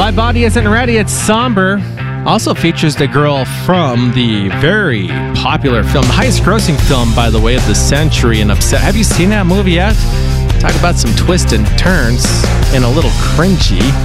My Body Isn't Ready. It's somber. Also features the girl from the very popular film, the highest grossing film, by the way, of the century, and Upset. Have you seen that movie yet? Talk about some twists and turns and a little cringy.